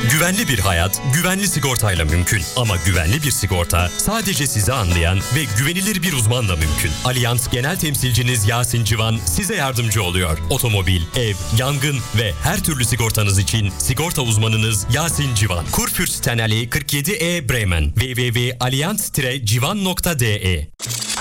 Güvenli bir hayat, güvenli sigortayla mümkün. Ama güvenli bir sigorta sadece sizi anlayan ve güvenilir bir uzmanla mümkün. Allianz Genel Temsilciniz Yasin Civan size yardımcı oluyor. Otomobil, ev, yangın ve her türlü sigortanız için sigorta uzmanınız Yasin Civan. Kurfürstenallee 47E Bremen. www.allianz-civan.de